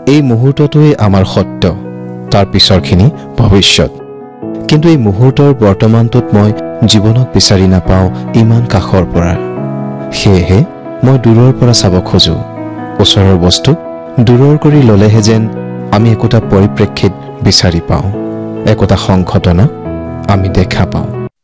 এই মুহূৰ্তটোৱে আমাৰ সত্য, তাৰ পিছৰখিনি ভৱিষ্যত। কিন্তু এই মুহূৰ্তৰ বৰ্তমানটোত মই জীৱনক বিচাৰি নাপাওঁ ইমান কাষৰ পৰা। সেয়েহে মই দূৰৰ পৰা চাব খোজোঁ। ওচৰৰ বস্তুক দূৰৰ কৰি ল'লেহে যেন আমি একোটা পৰিপ্ৰেক্ষিত বিচাৰি পাওঁ, একোটা সংঘটনা আমি দেখা পাওঁ।